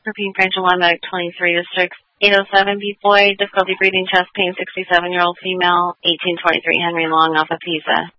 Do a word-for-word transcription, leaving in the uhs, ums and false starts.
Repeating Branch one, Medic twenty-three, District eight oh seven, Beat Boy, difficulty breathing, chest pain, sixty-seven-year-old female, eighteen twenty-three Henry Long, Alpha Pisa.